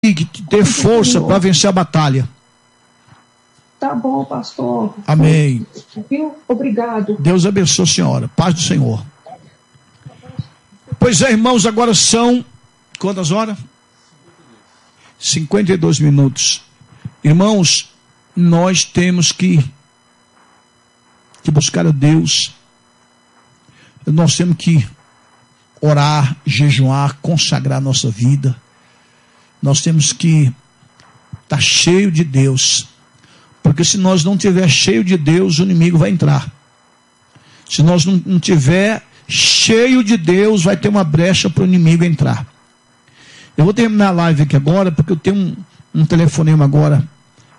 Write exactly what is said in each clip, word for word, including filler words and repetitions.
ter força para vencer a batalha. Tá bom, pastor. Amém. Viu? Obrigado. Deus abençoe a senhora. Paz do Senhor. Pois é, irmãos, agora são quantas horas? cinquenta e dois minutos. Irmãos, nós temos que, que buscar a Deus. Nós temos que orar, jejuar, consagrar nossa vida. Nós temos que estar cheio de Deus. Porque se nós não estiver cheio de Deus, o inimigo vai entrar. Se nós não, não tiver cheio de Deus, vai ter uma brecha para o inimigo entrar. Eu vou terminar a live aqui agora, porque eu tenho um, um telefonema agora,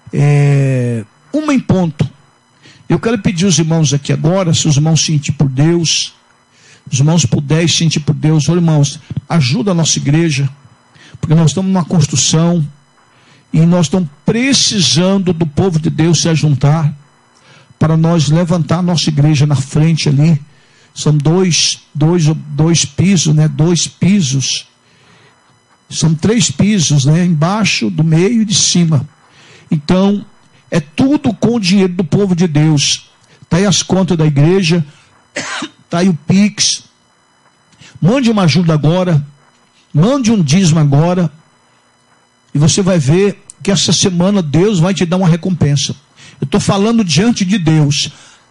é, uma em ponto. Eu quero pedir aos irmãos aqui agora, se os irmãos sentirem por Deus, os irmãos puderem sentir por Deus, olha, irmãos, ajuda a nossa igreja, porque nós estamos numa construção, e nós estamos precisando do povo de Deus se ajuntar, para nós levantar a nossa igreja na frente ali. São dois, dois, dois pisos, né? Dois pisos. São três pisos, né? Embaixo, do meio e de cima. Então, é tudo com o dinheiro do povo de Deus. Está aí as contas da igreja, está aí o Pix. Mande uma ajuda agora, mande um dízimo agora, e você vai ver que essa semana Deus vai te dar uma recompensa. Eu estou falando diante de Deus.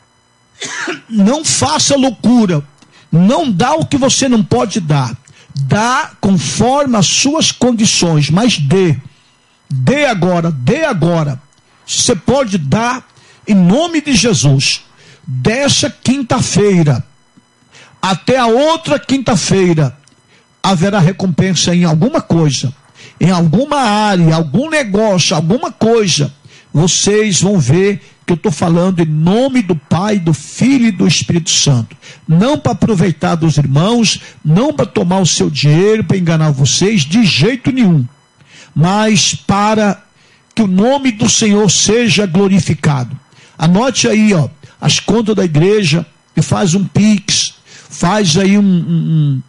Não faça loucura, não dá o que você não pode dar. Dá conforme as suas condições, mas dê. Dê agora, dê agora. Você pode dar em nome de Jesus. Dessa quinta-feira até a outra quinta-feira haverá recompensa em alguma coisa, em alguma área, algum negócio, alguma coisa. Vocês vão ver que eu estou falando em nome do Pai, do Filho e do Espírito Santo. Não para aproveitar dos irmãos, não para tomar o seu dinheiro, para enganar vocês, de jeito nenhum. Mas para que o nome do Senhor seja glorificado. Anote aí, ó, as contas da igreja, e faz um Pix, faz aí um, um, um,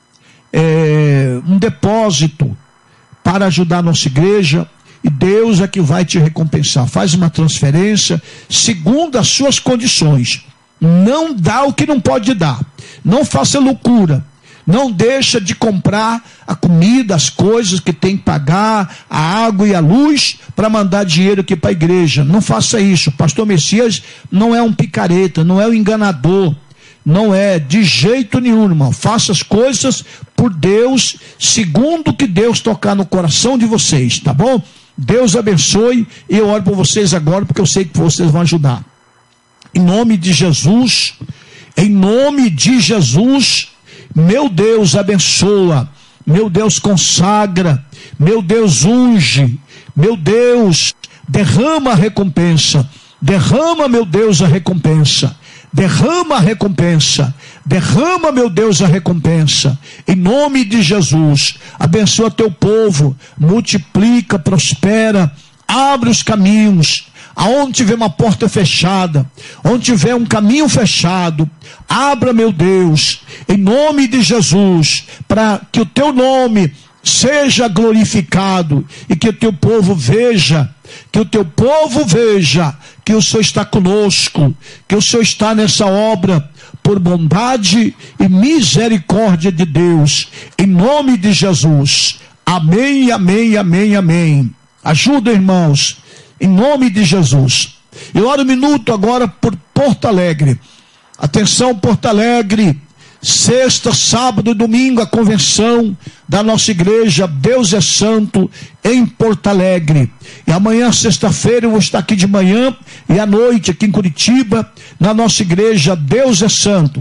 é, um depósito para ajudar a nossa igreja. E Deus é que vai te recompensar. Faz uma transferência segundo as suas condições. Não dá o que não pode dar. Não faça loucura. Não deixa de comprar a comida, as coisas que tem que pagar, a água e a luz, para mandar dinheiro aqui para a igreja. Não faça isso. Pastor Messias não é um picareta, não é um enganador. Não é de jeito nenhum, irmão. Faça as coisas por Deus, segundo o que Deus tocar no coração de vocês, tá bom? Deus abençoe, e eu oro por vocês agora, porque eu sei que vocês vão ajudar. Em nome de Jesus, em nome de Jesus, meu Deus abençoa, meu Deus consagra, meu Deus unge, meu Deus derrama a recompensa, derrama, meu Deus, a recompensa. Derrama a recompensa, derrama, meu Deus, a recompensa, em nome de Jesus. Abençoa teu povo, multiplica, prospera, abre os caminhos, aonde tiver uma porta fechada, onde tiver um caminho fechado, abra, meu Deus, em nome de Jesus, para que o teu nome seja glorificado, e que o teu povo veja, que o teu povo veja, que o Senhor está conosco, que o Senhor está nessa obra, por bondade e misericórdia de Deus, em nome de Jesus. Amém, amém, amém, amém. Ajuda, irmãos, em nome de Jesus. Eu oro um minuto agora por Porto Alegre. Atenção, Porto Alegre. Sexta, sábado e domingo, a convenção da nossa igreja Deus é Santo em Porto Alegre. E amanhã, sexta-feira, eu vou estar aqui de manhã e à noite aqui em Curitiba, na nossa igreja Deus é Santo.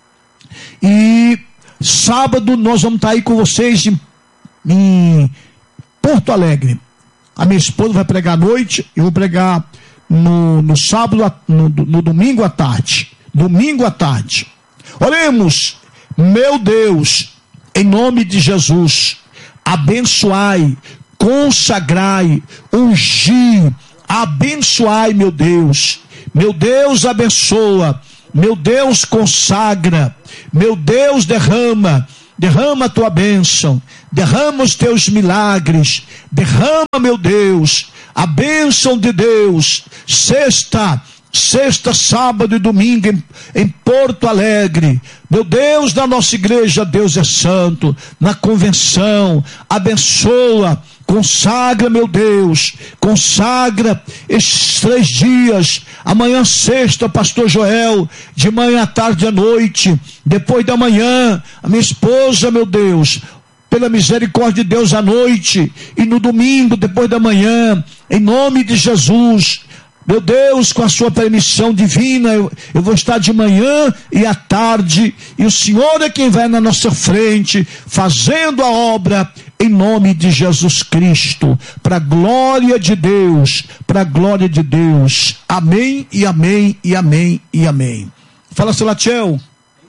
E sábado nós vamos estar aí com vocês em, em Porto Alegre. A minha esposa vai pregar à noite, eu vou pregar no, no sábado, no, no domingo à tarde. Domingo à tarde. Oremos, meu Deus, em nome de Jesus, abençoai, consagrai, ungir, abençoai, meu Deus, meu Deus abençoa, meu Deus consagra, meu Deus derrama, derrama a tua bênção, derrama os teus milagres, derrama, meu Deus, a bênção de Deus, sexta, sexta, sábado e domingo em, em Porto Alegre. Meu Deus, na nossa igreja, Deus é santo, na convenção, abençoa, consagra, meu Deus, consagra esses três dias, amanhã sexta, pastor Joel, de manhã à tarde à noite, depois da manhã, a minha esposa, meu Deus, pela misericórdia de Deus à noite, e no domingo, depois da manhã, em nome de Jesus, meu Deus, com a sua permissão divina, eu, eu vou estar de manhã e à tarde, e o Senhor é quem vai na nossa frente, fazendo a obra, em nome de Jesus Cristo, para a glória de Deus, para a glória de Deus. Amém, e amém, e amém, e amém. Fala, Salatiel.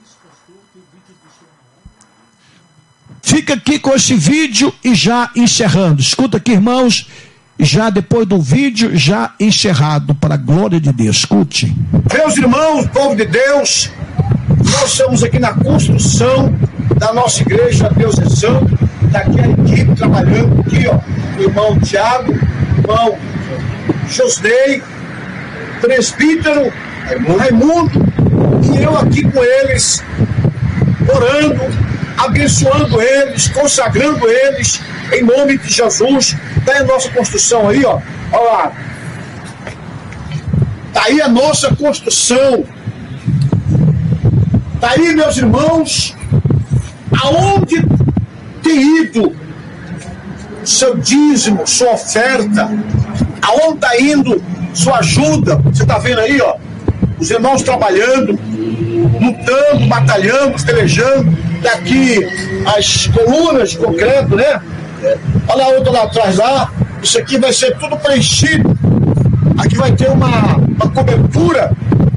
Fica aqui com esse vídeo e já encerrando. Escuta aqui, irmãos, já depois do vídeo, já encerrado, para a glória de Deus. Escute. Meus irmãos, povo de Deus, nós estamos aqui na construção da nossa igreja, Deus é Santo. Está aqui a equipe trabalhando, aqui ó, o irmão Tiago, o irmão Josnei, presbítero Raimundo, e eu aqui com eles, orando, abençoando eles, consagrando eles, em nome de Jesus. Está aí a nossa construção aí, ó, olha lá, está aí a nossa construção, está aí, meus irmãos, aonde tem ido seu dízimo, sua oferta, aonde está indo sua ajuda? Você está vendo aí, ó, os irmãos trabalhando, lutando, batalhando, pelejando, daqui as colunas de concreto, né? Olha a outra lá atrás lá, isso aqui vai ser tudo preenchido, aqui vai ter uma, uma cobertura,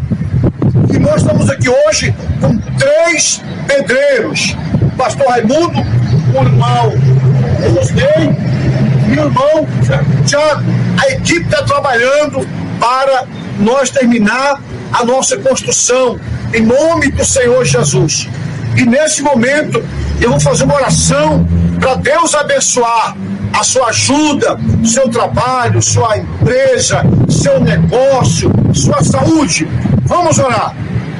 e nós estamos aqui hoje com três pedreiros, o pastor Raimundo, o irmão Josnei e o irmão Tiago. A equipe está trabalhando para nós terminar a nossa construção, em nome do Senhor Jesus. E nesse momento eu vou fazer uma oração para Deus abençoar a sua ajuda, seu trabalho, sua empresa, seu negócio, sua saúde. Vamos orar.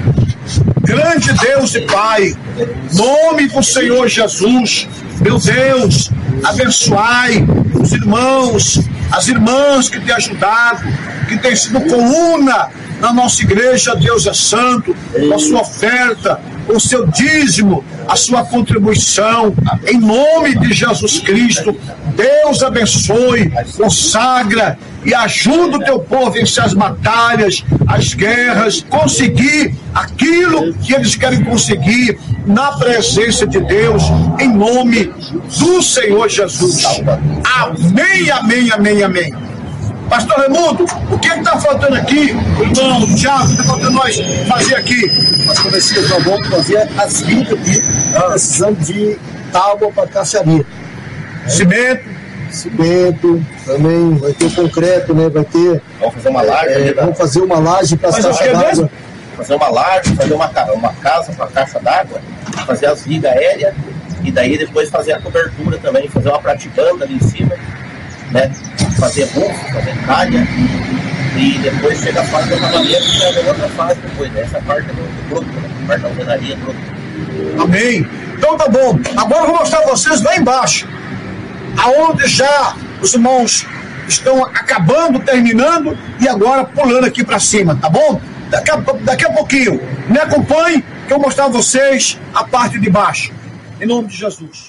Grande Deus e Pai, nome do Senhor Jesus, meu Deus, abençoai os irmãos, as irmãs que têm ajudado, que têm sido coluna na nossa igreja, Deus é santo, com a sua oferta, com o seu dízimo, a sua contribuição, em nome de Jesus Cristo. Deus abençoe, consagra e ajuda o teu povo a vencer as batalhas, as guerras, conseguir aquilo que eles querem conseguir na presença de Deus, em nome do Senhor Jesus. Amém, amém, amém, amém. Pastor Raimundo, o que está faltando aqui? O irmão Tiago, o que está faltando nós fazer aqui? Nós começamos a vamos fazer as vigas aqui, precisando de tábua para caixaria. Cimento. Cimento, também vai ter concreto, né? Vai ter. Vamos fazer uma laje. É, vamos fazer uma laje para as caixas d'água. Fazer uma laje, fazer uma, uma casa para caixa d'água, fazer as vigas aéreas e daí depois fazer a cobertura também, fazer uma pratibanda ali em cima, né? Fazer roof, fazer calha e depois chega a fase do acabamento, que é a outra fase depois, né? Essa parte do, do grupo, né? A parte da alvenaria do grupo. Amém. Então tá bom. Agora eu vou mostrar a vocês lá embaixo, aonde já os irmãos estão acabando, terminando e agora pulando aqui para cima, tá bom? Daqui a, daqui a pouquinho, me acompanhe que eu vou mostrar a vocês a parte de baixo. Em nome de Jesus.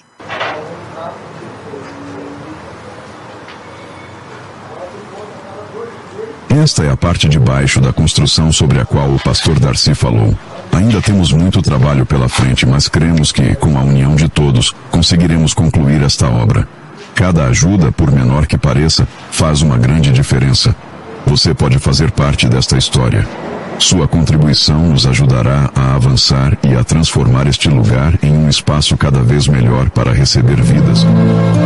Esta é a parte de baixo da construção sobre a qual o pastor Darcy falou. Ainda temos muito trabalho pela frente, mas cremos que, com a união de todos, conseguiremos concluir esta obra. Cada ajuda, por menor que pareça, faz uma grande diferença. Você pode fazer parte desta história. Sua contribuição nos ajudará a avançar e a transformar este lugar em um espaço cada vez melhor para receber vidas.